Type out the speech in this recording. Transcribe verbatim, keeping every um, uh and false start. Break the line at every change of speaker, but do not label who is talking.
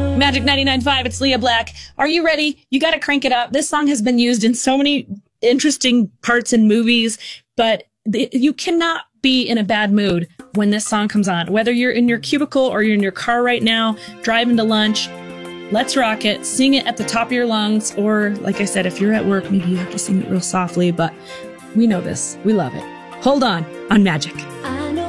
Magic ninety-nine point five, it's Leah Black. Are you ready? You got to crank it up. This song has been used in so many interesting parts in movies, but th- you cannot be in a bad mood when this song comes on. Whether you're in your cubicle or you're in your car right now, driving to lunch, let's rock it. Sing it at the top of your lungs, or like I said, if you're at work, maybe you have to sing it real softly, but we know this. We love it. Hold on on Magic.
I